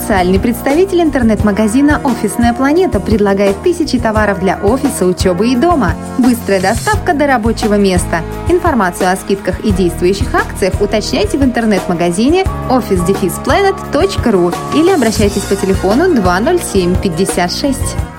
Официальный представитель интернет-магазина «Офисная планета» предлагает тысячи товаров для офиса, учебы и дома. Быстрая доставка до рабочего места. Информацию о скидках и действующих акциях уточняйте в интернет-магазине office-planet.ru или обращайтесь по телефону 207 56.